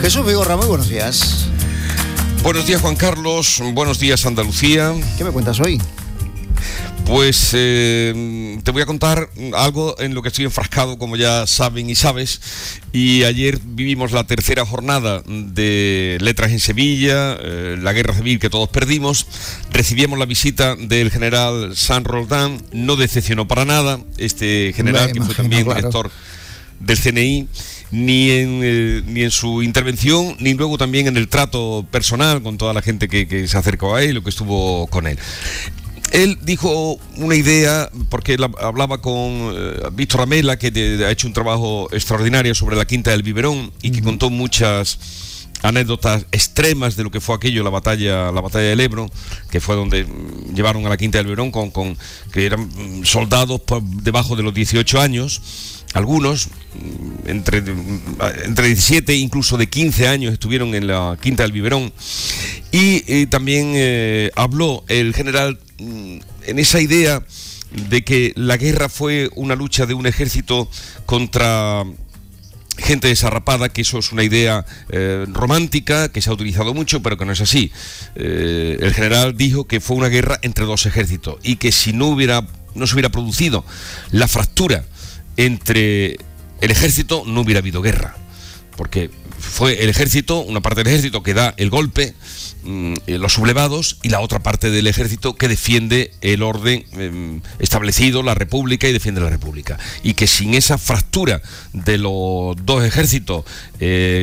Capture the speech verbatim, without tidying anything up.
Jesús Vigorra, muy buenos días. Buenos días, Juan Carlos. Buenos días, Andalucía. ¿Qué me cuentas hoy? Pues eh, te voy a contar algo en lo que estoy enfrascado, como ya saben y sabes. Y ayer vivimos la tercera jornada de Letras en Sevilla, eh, la guerra civil que todos perdimos. Recibíamos la visita del general San Roldán. No decepcionó para nada este general, que fue también claro. director del C N I. Ni en, eh, ni en su intervención, ni luego también en el trato personal con toda la gente que, que se acercó a él o que estuvo con él. Él dijo una idea, porque él hablaba con eh, Víctor Amela, que de, ha hecho un trabajo extraordinario sobre la Quinta del Biberón y que uh-huh. contó muchas anécdotas extremas de lo que fue aquello, la batalla la batalla del Ebro, que fue donde llevaron a la Quinta del Biberón con, con que eran soldados por debajo de los dieciocho años. Algunos, entre, entre diecisiete, incluso de quince años, estuvieron en la Quinta del Biberón. Y eh, también eh, habló el general mm, en esa idea de que la guerra fue una lucha de un ejército contra gente desarrapada, que eso es una idea eh, romántica, que se ha utilizado mucho, pero que no es así. Eh, el general dijo que fue una guerra entre dos ejércitos y que si no hubiera, no se hubiera producido la fractura entre el ejército, no hubiera habido guerra, porque fue el ejército, una parte del ejército que da el golpe, mmm, los sublevados, y la otra parte del ejército que defiende el orden eh, establecido, la república, y defiende la república, y que sin esa fractura de los dos ejércitos eh,